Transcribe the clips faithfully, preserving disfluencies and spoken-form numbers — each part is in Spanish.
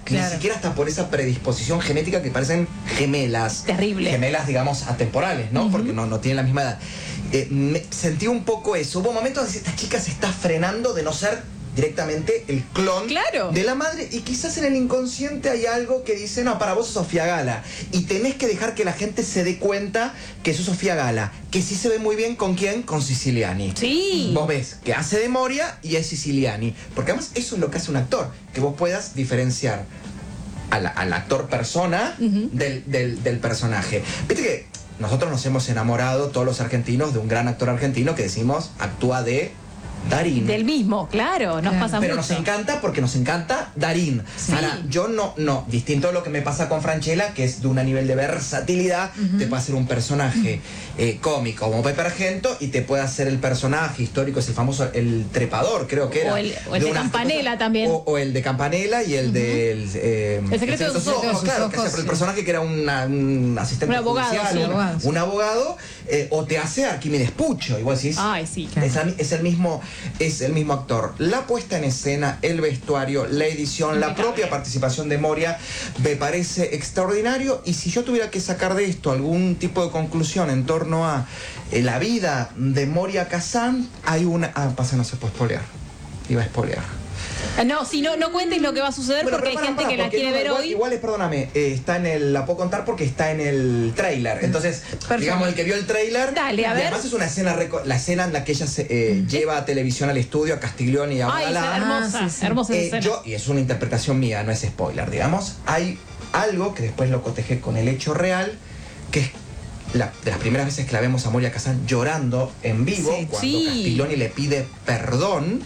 Claro. Ni siquiera hasta por esa predisposición genética que parecen gemelas. Terrible. Gemelas, digamos, atemporales, ¿no? Uh-huh. Porque no, no tienen la misma edad. Eh, me sentí un poco eso. Hubo momentos donde esta chica se está frenando de no ser directamente el clon claro. de la madre, y quizás en el inconsciente hay algo que dice, no, para vos sos Sofía Gala, y tenés que dejar que la gente se dé cuenta que sos Sofía Gala, que sí se ve muy bien con quién, con Siciliani. Sí. Vos ves que hace de Moria y es Siciliani, porque además eso es lo que hace un actor, que vos puedas diferenciar al, al actor persona uh-huh. del, del, del personaje. Viste que nosotros nos hemos enamorado, todos los argentinos, de un gran actor argentino que decimos actúa de Darín. Del mismo, claro, nos claro. pasa Pero mucho. nos encanta porque nos encanta Darín. Sí. Ahora, yo no, no, distinto a lo que me pasa con Francella, que es de un nivel de versatilidad, uh-huh. te puede hacer un personaje uh-huh. eh, cómico como Pepe Argento y te puede hacer el personaje histórico, ese famoso, el trepador, creo que era. O el, o el de, de Campanella cosa, también. O, o el de Campanella y el uh-huh. del... Eh, el secreto de sus ojos. ojos claro, que hace el personaje que era una, un asistente un abogado, judicial, sí, un abogado, un abogado eh, o te hace Arquímedes Pucho, y vos decís... Ay, sí, claro. es, es el mismo, es el mismo actor. La puesta en escena, el vestuario, la edición, la propia participación de Moria me parece extraordinario, y si yo tuviera que sacar de esto algún tipo de conclusión en torno a eh, la vida de Moria Kazan, hay una... Ah, pasa, no se puede spoilear. Iba a spoilear. No, si no, no cuentes lo que va a suceder, bueno, porque hay para, gente para, que la quiere no, ver igual, hoy. Igual es, perdóname, eh, está en el, la puedo contar porque está en el tráiler. Entonces, perfecto. Digamos, el que vio el tráiler, Dale, a ver. Además es una escena, la escena en la que ella se eh, uh-huh. lleva a televisión al estudio, a Castiglioni y a Ay, Badalá. hermosa, ah, sí, sí. hermosa eh, escena. Yo, y es una interpretación mía, no es spoiler, digamos. Hay algo que después lo cotejé con el hecho real, que es La, de las primeras veces que la vemos a Moria Kazan llorando en vivo, sí, cuando sí. Castiglioni le pide perdón,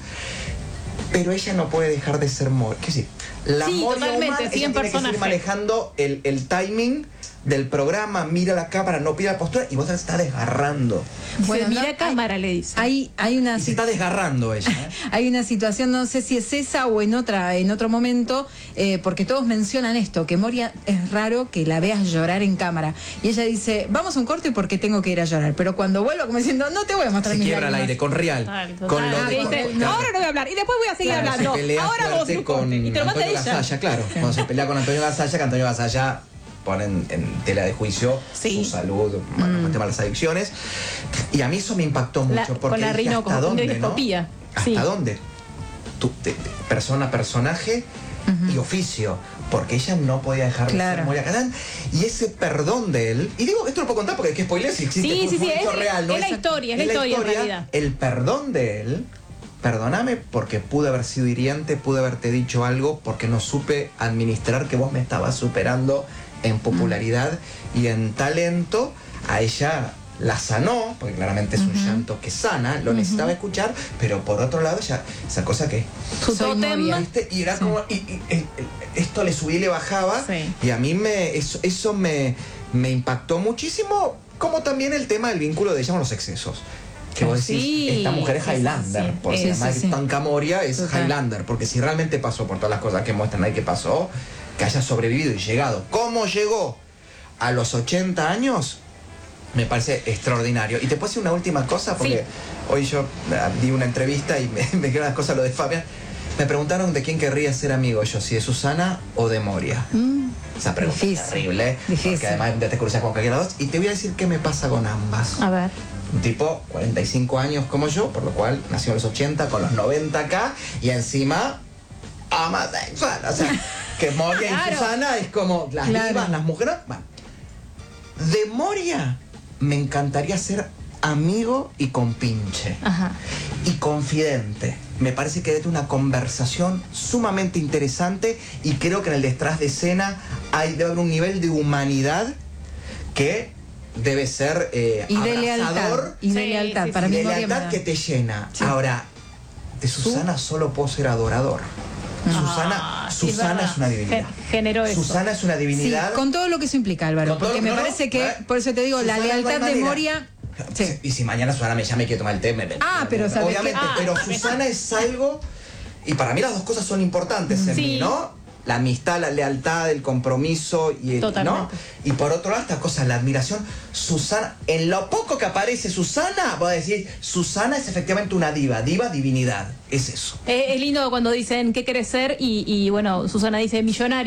pero ella no puede dejar de ser Moria. ¿Qué sí? La sí, Moria humana, ella tiene personaje. que seguir manejando el, el timing del programa, mira la cámara, no pide la postura, y vos te estás desgarrando. Bueno, se mira no, cámara, hay, le dice. Hay, hay una y se está desgarrando ella. ¿eh? Hay una situación, no sé si es esa o en otra, en otro momento, eh, porque todos mencionan esto, que Moria es raro que la veas llorar en cámara. Y ella dice, vamos a un corte porque tengo que ir a llorar. Pero cuando vuelva, como diciendo, no te voy a mostrar se mis quiebra lágrimas. al aire, con real. Total, total. Con lo de, ah, dice, con, ahora no voy a hablar, y después voy a seguir claro, hablando. Ahora vamos a un con corte. Y te lo manda ella. Gasalla, claro. Cuando se pelea con Antonio Gasalla, que Antonio Gasalla ponen en tela de juicio sí. su salud, mm. el tema de las adicciones. Y a mí eso me impactó mucho. La, porque con la dije, ¿hasta dónde, ¿no? ¿Hasta sí. dónde? Tu, te, te, persona, personaje uh-huh. y oficio. Porque ella no podía dejar claro. de ser Moria Kazan. Y ese perdón de él, y digo, esto lo puedo contar porque es que spoiler si existe, sí, fue, sí, fue sí, un hecho es, real. Es, ¿no? es la historia, es la historia, historia en realidad. El perdón de él, perdóname porque pude haber sido hiriente, pude haberte dicho algo porque no supe administrar que vos me estabas superando en popularidad mm. y en talento. A ella la sanó, porque claramente es un uh-huh. llanto que sana, lo uh-huh. necesitaba escuchar, pero por otro lado ya esa cosa que su tótem, y era sí. como y, y, y, esto le subía y le bajaba sí. y a mí me eso, eso me, me impactó muchísimo, como también el tema del vínculo de ella con los excesos. Que vos decís, sí, esta mujer es Highlander, sí, porque sí, además sí, Tanca Moria es total. Highlander, porque si realmente pasó por todas las cosas que muestran ahí que pasó, que haya sobrevivido y llegado, ¿cómo llegó a los ochenta años? Me parece extraordinario. Y te puedo decir una última cosa, porque sí. hoy yo di una entrevista y me, me quedaron las cosas lo de Fabián. Me preguntaron de quién querría ser amigo yo, si de Susana o de Moria. Mm. Esa pregunta es terrible, Difícil. porque además ya te cruzas con cualquiera de los dos. Y te voy a decir qué me pasa con ambas. A ver. Un tipo, cuarenta y cinco años como yo, por lo cual nació en los ochenta, con los noventa acá, y encima homosexual. O sea, que Moria claro. y Susana es como las claro. divas, las mujeres. Bueno, de Moria me encantaría ser amigo y compinche. Ajá. Y confidente. Me parece que es una conversación sumamente interesante, y creo que en el detrás de escena hay, debe haber un nivel de humanidad que debe ser eh, y de abrazador. Lealtad, y de sí, lealtad. Sí, para y mí de lealtad que te llena. Sí. Ahora, de Susana solo puedo ser adorador. Susana, ah, Susana es, es una divinidad. Generó eso. Susana es una divinidad. Sí, con todo lo que eso implica, Álvaro. Porque me no, parece no, que, no, por eso te digo, Susana la lealtad de Moria. Sí. Y si mañana Susana me llama y quiere tomar el té, me, Ah, me, pero me, obviamente, ah, pero Susana es algo, y para mí las dos cosas son importantes en sí. mí, ¿no? La amistad, la lealtad, el compromiso y el, ¿no? Y por otro lado, estas cosas, la admiración. Susana, en lo poco que aparece Susana, voy a decir, Susana es efectivamente una diva, diva, divinidad, es eso. Es, es lindo cuando dicen qué querés ser y, y bueno, Susana dice millonaria.